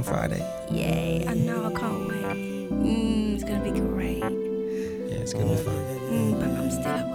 Friday. Yay, I know, I can't wait. It's gonna be great. Yeah, it's gonna be fun. But I'm still